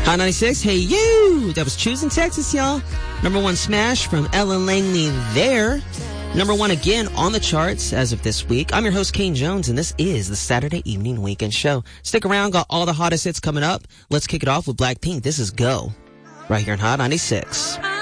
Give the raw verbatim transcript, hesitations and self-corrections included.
Hot ninety-six, hey you! That was Choosing Texas, y'all. Number one smash from Ellen Langley there. Number one again on the charts as of this week. I'm your host, Kane Jones, and this is the Saturday Evening Weekend Show. Stick around, got all the hottest hits coming up. Let's kick it off with Blackpink. This is Go, right here on Hot ninety-six.